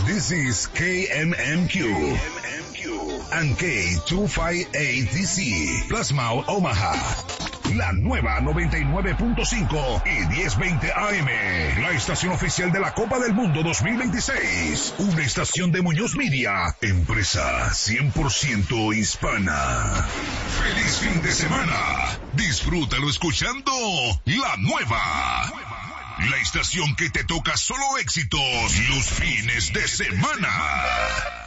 This is KMMQ and K258DC, Plasma Omaha. La nueva 99.5 y 1020 AM. La estación oficial de la Copa del Mundo 2026. Una estación de Muñoz Media. Empresa 100% hispana. ¡Feliz fin de semana! Disfrútalo escuchando La Nueva. La estación que te toca solo éxitos los fines de semana.